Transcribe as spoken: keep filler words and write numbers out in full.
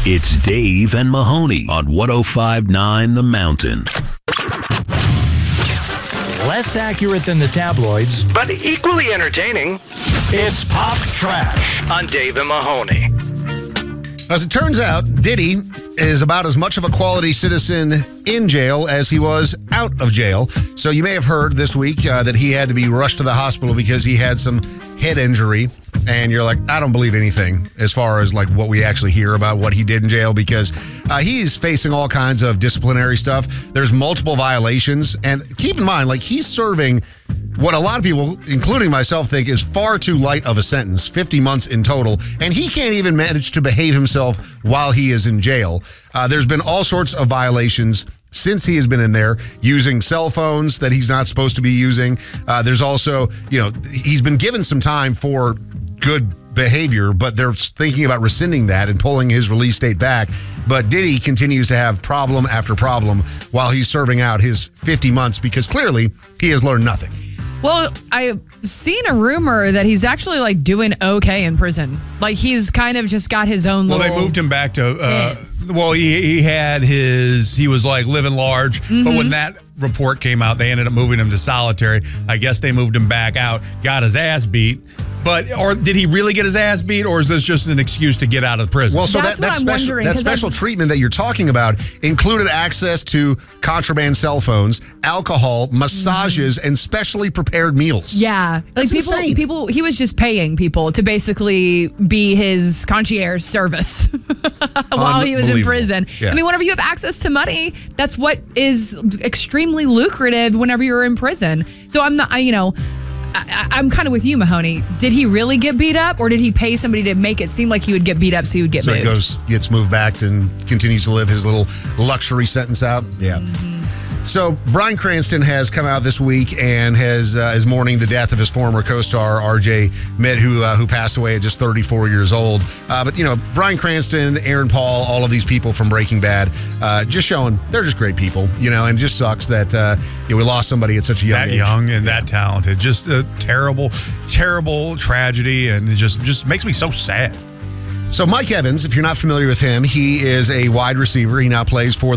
It's Dave and Mahoney on one oh five point nine The Mountain. Less accurate than the tabloids, but equally entertaining. It's Pop Trash on Dave and Mahoney. As it turns out, Diddy is about as much of a quality citizen in jail as he was out of jail. So you may have heard this week uh, that he had to be rushed to the hospital because he had some head injury. And you're like, I don't believe anything as far as like what we actually hear about what he did in jail, because uh, he's facing all kinds of disciplinary stuff. There's multiple violations. And keep in mind, like, he's serving what a lot of people, including myself, think is far too light of a sentence, fifty months in total. And he can't even manage to behave himself while he is in jail. Uh, there's been all sorts of violations since he has been in there, using cell phones that he's not supposed to be using. Uh, there's also, you know, he's been given some time for good behavior, but they're thinking about rescinding that and pulling his release date back. But Diddy continues to have problem after problem while he's serving out his fifty months, because clearly he has learned nothing. Well, I've seen a rumor that he's actually like doing okay in prison. Like, he's kind of just got his own well, little... Well, they moved him back to... Uh, well, he, he had his... He was like living large. Mm-hmm. But when that report came out, they ended up moving him to solitary. I guess they moved him back out, got his ass beat. But, or did he really get his ass beat, or is this just an excuse to get out of prison? Well, so That's that, that what I'm special, wondering, that special I've... treatment that you're talking about included access to contraband cell phones, alcohol, massages, mm. and specially prepared meals. Yeah. Like, That's people, insane. people, he was just paying people to basically be his concierge service while he was in prison. Yeah. I mean, whenever you have access to money, that's what is extremely lucrative whenever you're in prison. So I'm not, I, you know, I, I'm kind of with you, Mahoney. Did he really get beat up, or did he pay somebody to make it seem like he would get beat up so he would get so moved? So he goes, gets moved back and continues to live his little luxury sentence out? Yeah. Mm-hmm. So Bryan Cranston has come out this week and has uh, is mourning the death of his former co-star R J Mitte, who uh, who passed away at just thirty-four years old. Uh, but you know, Bryan Cranston, Aaron Paul, all of these people from Breaking Bad, uh, just showing they're just great people. You know, and it just sucks that uh, you know, we lost somebody at such a young that age. That young and yeah. that talented. Just a terrible, terrible tragedy, and it just just makes me so sad. So Mike Evans, if you're not familiar with him, he is a wide receiver. He now plays for